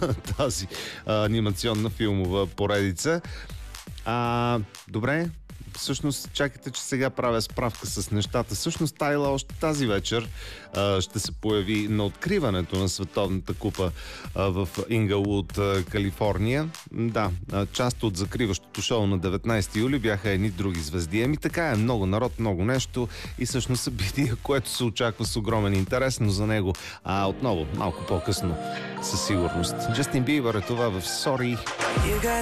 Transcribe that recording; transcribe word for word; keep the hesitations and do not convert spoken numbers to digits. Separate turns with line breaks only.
тази а, анимационна филмова поредица. А, добре, всъщност чакайте, че сега правя справка с нещата. Всъщност Тайла още тази вечер а, ще се появи на откриването на Световната купа а, в Ингалвуд, а, Калифорния. Да, а, част от закриващото шоу на деветнайсети юли бяха едни други звезди. Еми така е, много народ, много нещо и всъщност събитие, което се очаква с огромен интерес, но за него а, отново малко по-късно със сигурност. Джастин Бибър е това в Sorry.